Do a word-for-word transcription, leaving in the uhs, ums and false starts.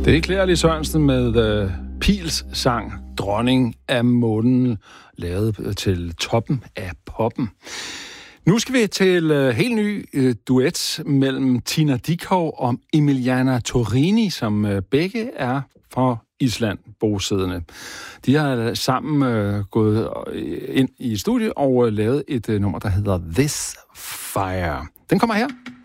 Det er Claire Lis Sørensen med uh, Pils sang Dronning af månen, lavet til toppen af poppen. Nu skal vi til uh, helt ny uh, duet mellem Tina Dickow og Emiliana Torrini, som uh, begge er fra Island bosiddende. De har sammen uh, gået ind i studiet og uh, lavet et uh, nummer, der hedder This Fire. Den kommer her.